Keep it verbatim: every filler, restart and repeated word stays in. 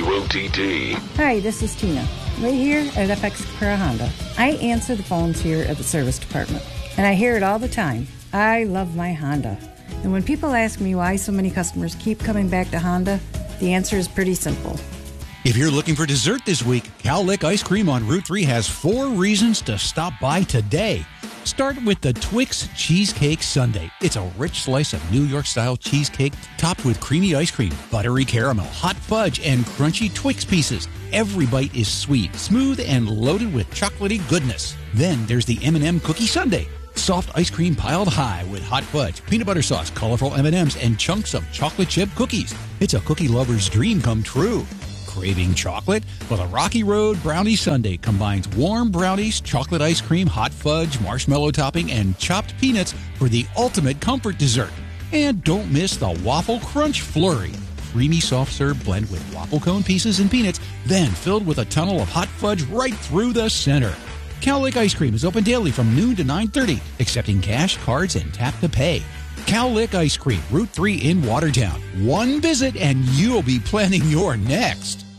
W O T T. Hi, this is Tina, right here at F X Capra Honda. I answer the phones here at the service department, and I hear it all the time. I love my Honda. And when people ask me why so many customers keep coming back to Honda, the answer is pretty simple. If you're looking for dessert this week, Cowlick Ice Cream on Route three has four reasons to stop by today. Start with the Twix Cheesecake Sundae. It's a rich slice of New York-style cheesecake topped with creamy ice cream, buttery caramel, hot fudge, and crunchy Twix pieces. Every bite is sweet, smooth, and loaded with chocolatey goodness. Then there's the M and M Cookie Sundae. Soft ice cream piled high with hot fudge, peanut butter sauce, colorful M and M's, and chunks of chocolate chip cookies. It's a cookie lover's dream come true. Craving chocolate? Well, the Rocky Road Brownie Sundae combines warm brownies, chocolate ice cream, hot fudge, marshmallow topping, and chopped peanuts for the ultimate comfort dessert. And don't miss the Waffle Crunch Flurry. Creamy soft serve blend with waffle cone pieces and peanuts, then filled with a tunnel of hot fudge right through the center. Cowlick Ice Cream is open daily from noon to nine thirty, accepting cash, cards, and tap to pay. Cowlick Ice Cream, Route three in Watertown. One visit and you'll be planning your next.